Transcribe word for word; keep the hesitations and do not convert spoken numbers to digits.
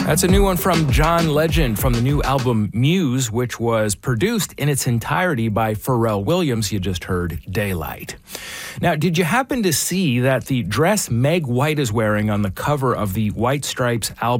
That's a new one from John Legend from the new album Muse, which was produced in its entirety by Pharrell Williams. You just heard Daylight. Now, did you happen to see that the dress Meg White is wearing on the cover of the White Stripes album